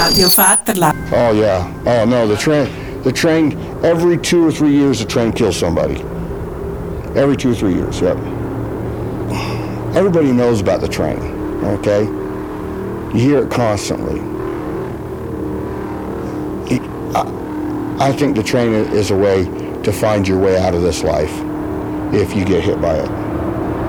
Radio Vaterland. Oh yeah. Oh no, the train, every 2 or 3 years the train kills somebody. Every 2 or 3 years, yep. Everybody knows about the train, okay? You hear it constantly. I think the train is a way to find your way out of this life if you get hit by it.